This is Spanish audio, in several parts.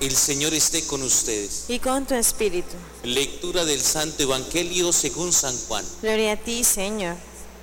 El Señor esté con ustedes. Y con tu espíritu. Lectura del Santo Evangelio según San Juan. Gloria a ti, Señor.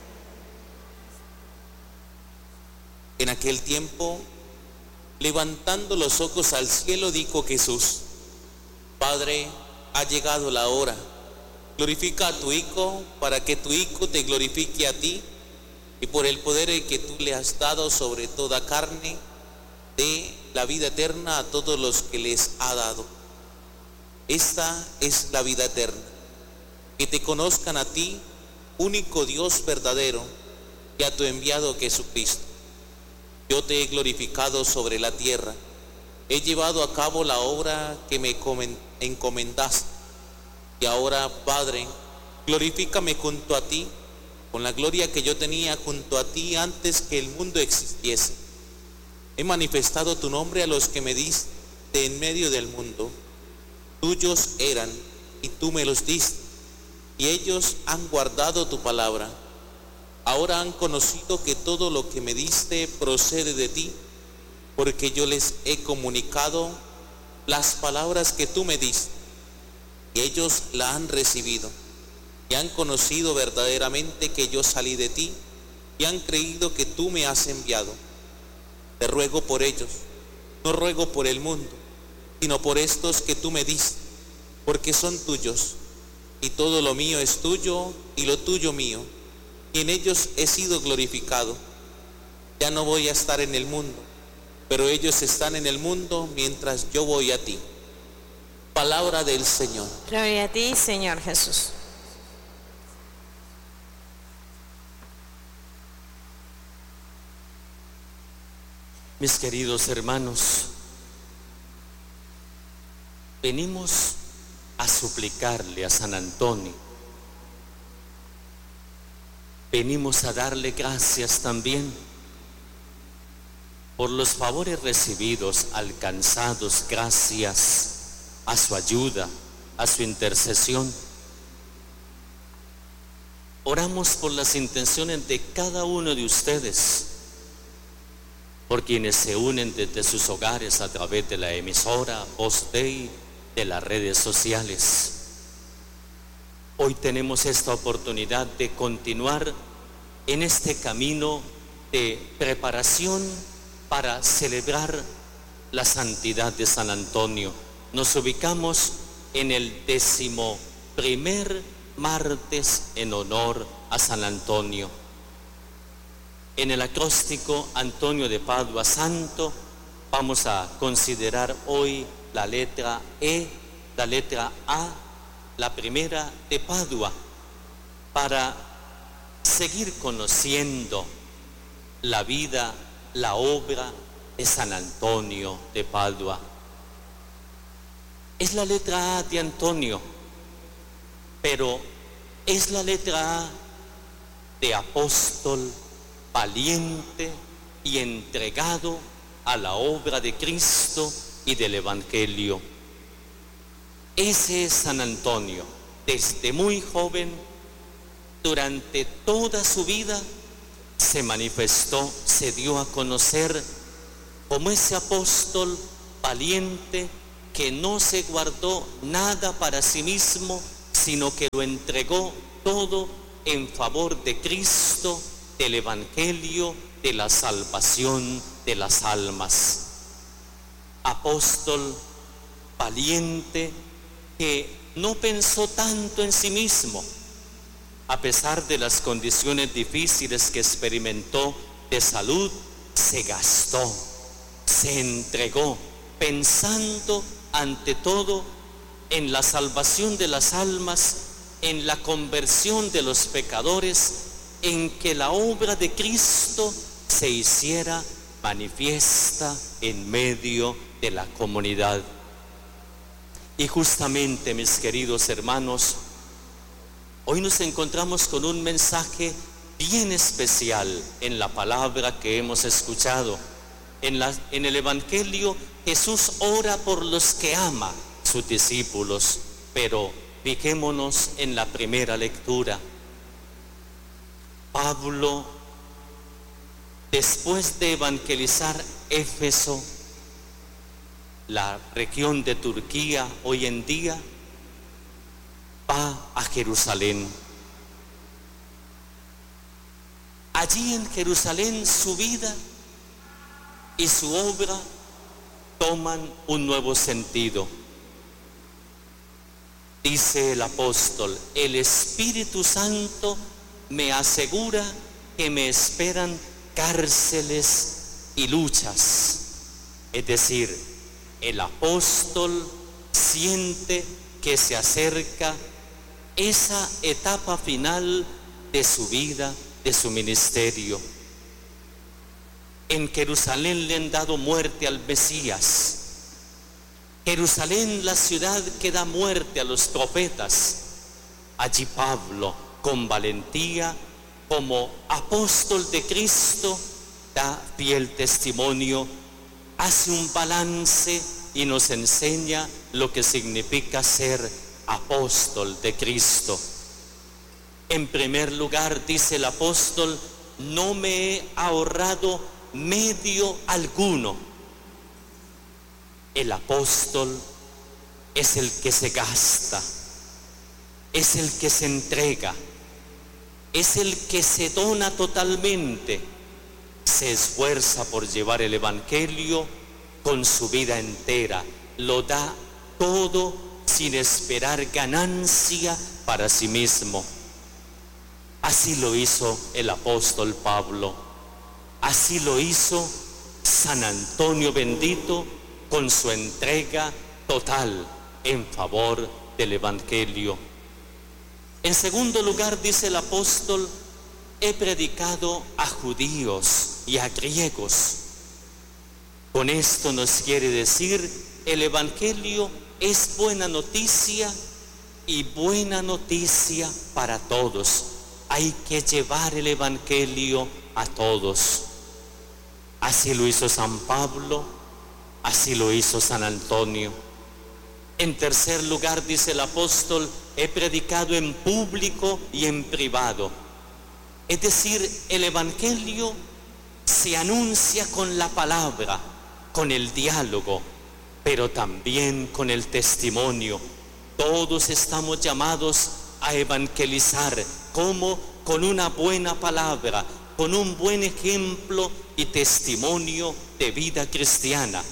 En aquel tiempo, levantando los ojos al cielo, dijo Jesús: Padre, ha llegado la hora. Glorifica a tu Hijo, para que tu Hijo te glorifique a ti, y por el poder que tú le has dado sobre toda carne, dé la vida eterna a todos los que les ha dado. Esta es la vida eterna, que te conozcan a ti, único Dios verdadero, y a tu enviado Jesucristo. Yo te he glorificado sobre la tierra, he llevado a cabo la obra que me encomendaste, y ahora, Padre, glorifícame junto a ti, con la gloria que yo tenía junto a ti antes que el mundo existiese. He manifestado tu nombre a los que me diste en medio del mundo. Tuyos eran, y tú me los diste, y ellos han guardado tu palabra. Ahora han conocido que todo lo que me diste procede de ti, porque yo les he comunicado las palabras que tú me diste, y ellos la han recibido, y han conocido verdaderamente que yo salí de ti, y han creído que tú me has enviado. Te ruego por ellos, no ruego por el mundo, sino por estos que tú me diste, porque son tuyos, y todo lo mío es tuyo, y lo tuyo mío, y en ellos he sido glorificado. Ya no voy a estar en el mundo, pero ellos están en el mundo mientras yo voy a ti. Palabra del Señor. Gloria a ti, Señor Jesús. Mis queridos hermanos, venimos a suplicarle a San Antonio, venimos a darle gracias también por los favores recibidos, alcanzados gracias a su ayuda, a su intercesión. Oramos por las intenciones de cada uno de ustedes, por quienes se unen desde sus hogares a través de la emisora Voz Dei, de las redes sociales. Hoy tenemos esta oportunidad de continuar en este camino de preparación para celebrar la santidad de San Antonio. Nos ubicamos en el 11º martes en honor a San Antonio. En el acróstico Antonio de Padua Santo vamos a considerar hoy la letra E, la letra A, la primera de Padua, para seguir conociendo la vida, la obra de San Antonio de Padua. Es la letra A de Antonio, pero es la letra A de apóstol valiente y entregado a la obra de Cristo y del Evangelio. Ese es San Antonio. Desde muy joven, durante toda su vida, se manifestó, se dio a conocer como ese apóstol valiente que no se guardó nada para sí mismo, sino que lo entregó todo en favor de Cristo, del Evangelio, de la salvación de las almas. Apóstol valiente que no pensó tanto en sí mismo, a pesar de las condiciones difíciles que experimentó de salud, se gastó, se entregó, pensando ante todo en la salvación de las almas, en la conversión de los pecadores, en que la obra de Cristo se hiciera manifiesta en medio de la comunidad. Y justamente, mis queridos hermanos, hoy nos encontramos con un mensaje bien especial en la palabra que hemos escuchado. En el Evangelio, Jesús ora por los que ama, sus discípulos, pero fijémonos en la primera lectura. Pablo, después de evangelizar Éfeso, la región de Turquía hoy en día, va a Jerusalén. Allí en Jerusalén su vida y su obra toman un nuevo sentido. Dice el apóstol: el Espíritu Santo me asegura que me esperan cárceles y luchas. Es decir, el apóstol siente que se acerca esa etapa final de su vida, de su ministerio. En Jerusalén le han dado muerte al Mesías. Jerusalén, la ciudad que da muerte a los profetas. Allí Pablo, con valentía, como apóstol de Cristo, da fiel testimonio, hace un balance y nos enseña lo que significa ser apóstol de Cristo. En primer lugar, dice el apóstol: no me he ahorrado medio alguno. El apóstol es el que se gasta, es el que se entrega, es el que se dona totalmente, se esfuerza por llevar el evangelio con su vida entera, lo da todo sin esperar ganancia para sí mismo. Así lo hizo el apóstol Pablo, así lo hizo San Antonio bendito, con su entrega total en favor del evangelio. En segundo lugar, dice el apóstol: he predicado a judíos y a griegos. Con esto nos quiere decir, el evangelio es buena noticia y buena noticia para todos. Hay que llevar el evangelio a todos. Así lo hizo San Pablo, así lo hizo San Antonio. En tercer lugar, dice el apóstol: he predicado en público y en privado. Es decir, el evangelio se anuncia con la palabra, con el diálogo, pero también con el testimonio. Todos estamos llamados a evangelizar. ¿Cómo? Con una buena palabra, con un buen ejemplo y testimonio de vida cristiana.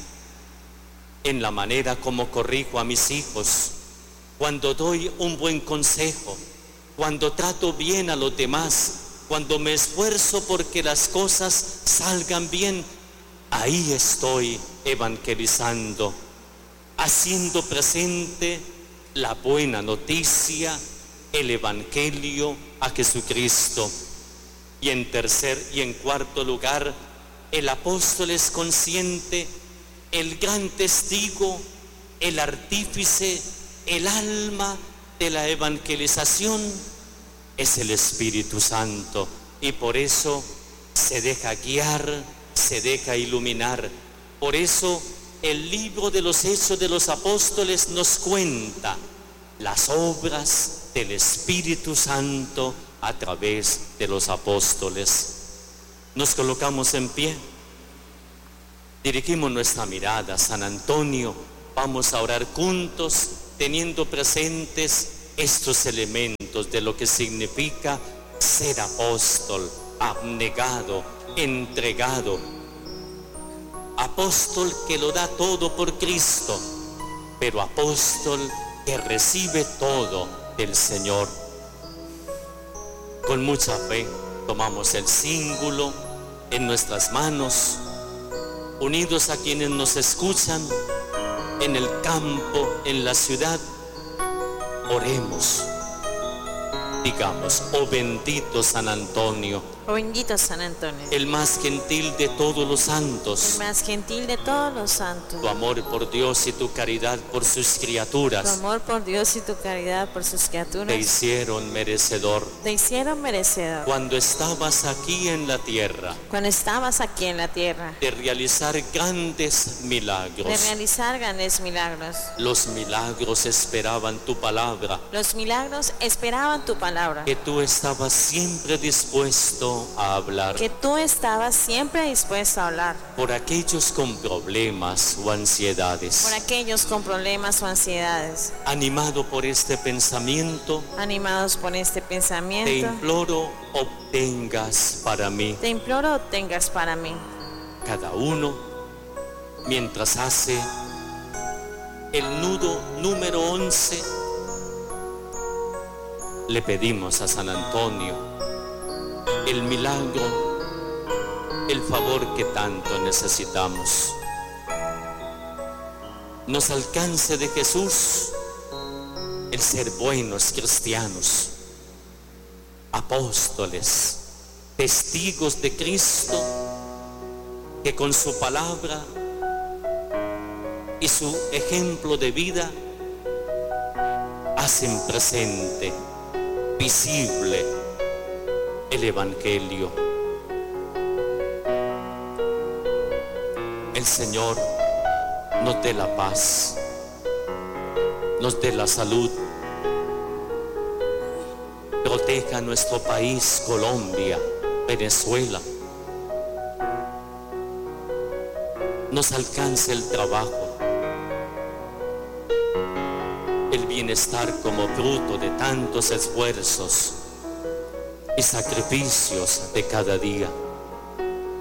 En la manera como corrijo a mis hijos, cuando doy un buen consejo, cuando trato bien a los demás, cuando me esfuerzo porque las cosas salgan bien, ahí estoy evangelizando, haciendo presente la buena noticia, el evangelio a Jesucristo. Y en cuarto lugar, el apóstol es consciente, el gran testigo, el artífice, el alma de la evangelización es el Espíritu Santo, y por eso se deja guiar, se deja iluminar. Por eso el libro de los Hechos de los Apóstoles nos cuenta las obras del Espíritu Santo a través de los apóstoles. Nos colocamos en pie, dirigimos nuestra mirada a San Antonio. Vamos a orar juntos, teniendo presentes estos elementos de lo que significa ser apóstol: abnegado, entregado. Apóstol que lo da todo por Cristo, pero apóstol que recibe todo del Señor. Con mucha fe tomamos el cíngulo en nuestras manos, unidos a quienes nos escuchan en el campo, en la ciudad. Oremos, digamos: oh bendito San Antonio, Oh bendito San Antonio, el más gentil de todos los santos, el más gentil de todos los santos. tu amor por Dios y tu caridad por sus Tu criaturas amor por Dios y tu caridad por sus criaturas te hicieron merecedor. te hicieron merecedor. Cuando estabas aquí en la tierra, Cuando estabas aquí en la tierra, de realizar grandes de milagros. realizar grandes milagros. Los milagros esperaban tu palabra, Los milagros esperaban tu palabra, que tú estabas siempre dispuesto dispuesto a hablar que tú estabas siempre dispuesto a hablar por aquellos con problemas o ansiedades. por aquellos con problemas o ansiedades. Animado por este pensamiento, Animados por este te pensamiento, imploro obtengas para mí, te imploro obtengas para mí, cada uno, mientras hace el nudo número 11, le pedimos a San Antonio el milagro, el favor que tanto necesitamos. Nos alcance de Jesús el ser buenos cristianos, apóstoles, testigos de Cristo, que con su palabra y su ejemplo de vida hacen presente, visible el Evangelio. El Señor nos dé la paz, nos dé la salud, proteja nuestro país, Colombia, Venezuela, nos alcance el trabajo, el bienestar como fruto de tantos esfuerzos y sacrificios de cada día.